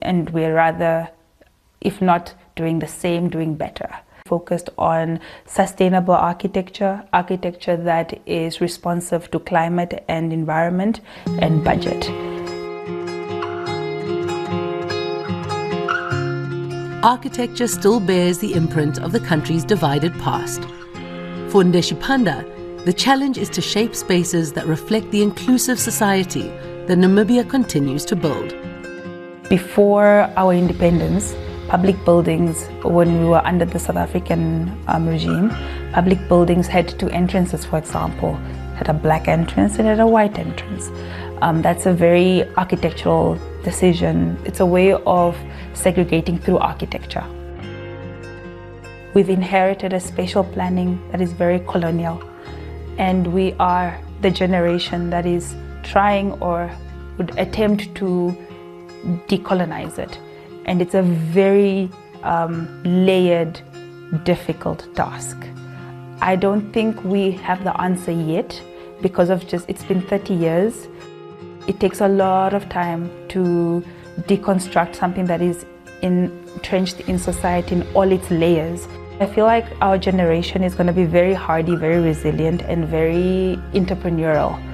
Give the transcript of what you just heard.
and we're rather, if not doing the same, doing better. Focused on sustainable architecture, architecture that is responsive to climate and environment and budget. Architecture still bears the imprint of the country's divided past. For Ndeshipanda, the challenge is to shape spaces that reflect the inclusive society that Namibia continues to build. Before our independence, public buildings, when we were under the South African regime, public buildings had two entrances, for example. It had a black entrance and it had a white entrance. That's a very architectural decision. It's a way of segregating through architecture. We've inherited a spatial planning that is very colonial, and we are the generation that is trying or would attempt to decolonize it. And it's a very layered, difficult task. I don't think we have the answer yet because of it's been 30 years. It takes a lot of time to deconstruct something that is entrenched in society in all its layers. I feel like our generation is going to be very hardy, very resilient, and very entrepreneurial.